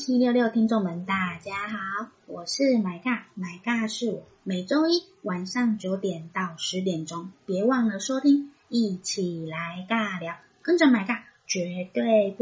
EP66听众们大家好，我是买尬是我，每周一晚上9点到10点钟，别忘了收听，一起来尬聊，跟着买尬绝对不